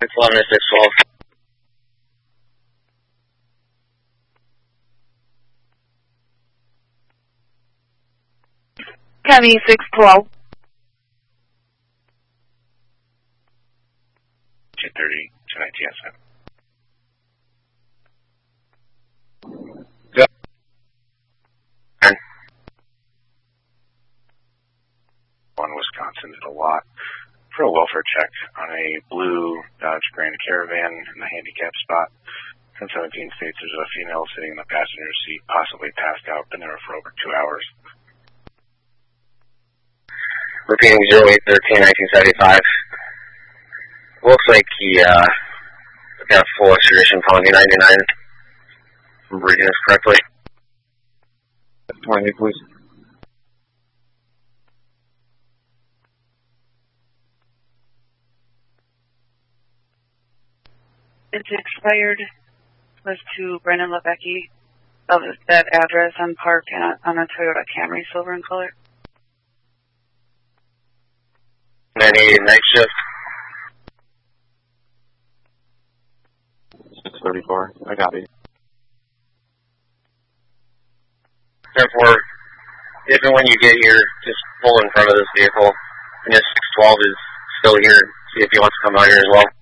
611 to 612. Copy, 612. 230 to ITSM. Go. One Wisconsin did a lot for a welfare check on a blue Dodge Grand Caravan in the handicap spot. 1017 states there's a female sitting in the passenger seat, possibly passed out, been there for over 2 hours. Repeating 0813 1975. Looks like he got full extradition penalty 99. If I'm reading this correctly. 20, please. It's expired. Was to Brendan Lebecki of that address on Park on a Toyota Camry, silver in color. 988 night shift. 634. I got it. Therefore, if and when you get here, just pull in front of this vehicle. And if 612 is still here, see if he wants to come out here as well.